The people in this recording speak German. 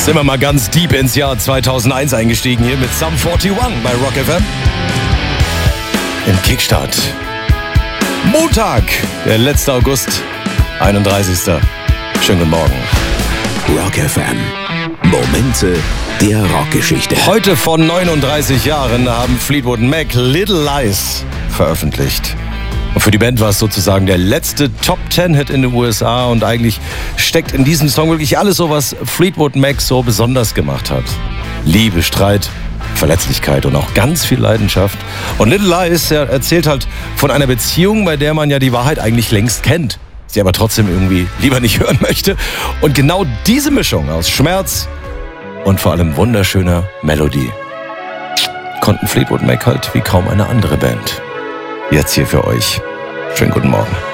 Sind wir mal ganz deep ins Jahr 2001 eingestiegen hier mit Sum 41 bei Rock FM. Im Kickstart. Montag, der letzte August, 31. Schönen guten Morgen. Rock FM. Momente der Rockgeschichte. Heute vor 39 Jahren haben Fleetwood Mac Little Lies veröffentlicht. Und für die Band war es sozusagen der letzte Top-10-Hit in den USA und eigentlich steckt in diesem Song wirklich alles so, was Fleetwood Mac so besonders gemacht hat. Liebe, Streit, Verletzlichkeit und auch ganz viel Leidenschaft. Und Little Lies erzählt halt von einer Beziehung, bei der man ja die Wahrheit eigentlich längst kennt, sie aber trotzdem irgendwie lieber nicht hören möchte. Und genau diese Mischung aus Schmerz und vor allem wunderschöner Melodie konnten Fleetwood Mac halt wie kaum eine andere Band. Jetzt hier für euch. Schönen guten Morgen.